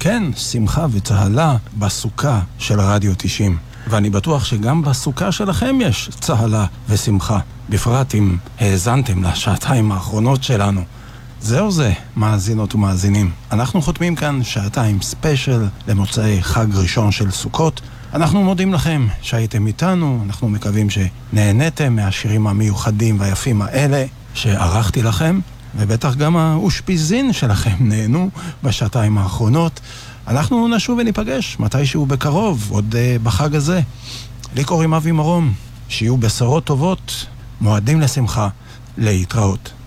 כן, שמחה וצהלה בסוכה של רדיו 90. ואני בטוח שגם בסוכה שלכם יש צהלה ושמחה, בפרט אם האזנתם לשעתיים האחרונות שלנו. זהו זה, מאזינות ומאזינים. אנחנו חותמים כאן שעתיים ספיישל למוצאי חג ראשון של סוכות. אנחנו מודים לכם שהייתם איתנו, אנחנו מקווים שנהניתם מהשירים המיוחדים והיפים האלה שערכתי לכם, ובטח גם האושפיזין שלכם נהנו בשעתיים האחרונות. אנחנו נשוב וניפגש מתישהו בקרוב, עוד בחג הזה. לי קוראים אבי מרום, שיהיו בשורות טובות, מועדים לשמחה, להתראות.